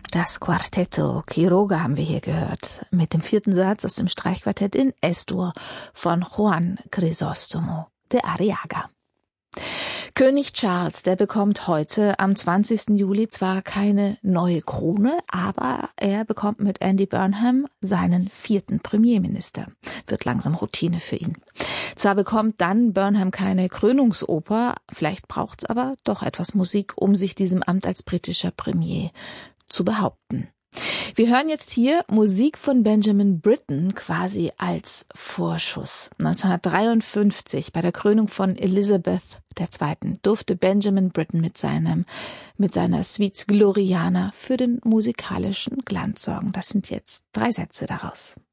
Das Quartetto Quiroga haben wir hier gehört, mit dem 4. Satz aus dem Streichquartett in Es-Dur von Juan Crisóstomo de Arriaga. König Charles, der bekommt heute am 20. Juli zwar keine neue Krone, aber er bekommt mit Andy Burnham seinen 4. Premierminister. Wird langsam Routine für ihn. Zwar bekommt dann Burnham keine Krönungsoper, vielleicht braucht's aber doch etwas Musik, um sich diesem Amt als britischer Premier zu behaupten. Wir hören jetzt hier Musik von Benjamin Britten quasi als Vorschuss. 1953 bei der Krönung von Elizabeth II. Durfte Benjamin Britten mit seiner Suite Gloriana für den musikalischen Glanz sorgen. Das sind jetzt 3 Sätze daraus.